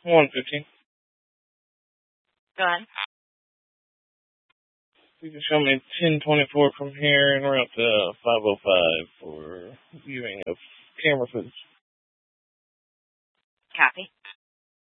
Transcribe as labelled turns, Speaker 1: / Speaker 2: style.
Speaker 1: 115.
Speaker 2: Go ahead.
Speaker 1: You can show me 1024 from here and route to 505 for viewing of camera footage.
Speaker 2: Copy.